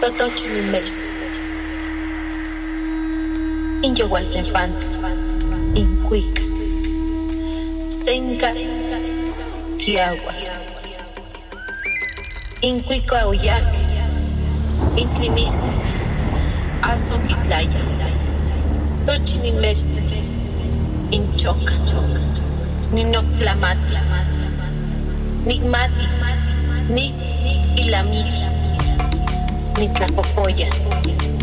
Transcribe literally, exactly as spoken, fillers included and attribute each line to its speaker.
Speaker 1: Totochinimex. Inyohualtepantli. Incuica. Senca. Kiagua. Incuica oyac. Intlimixli. Aso itlaya. Tochinimex. Inchoca. Ninoctlamati. Nigmati. Nik ilamiki. Nitlapopoya.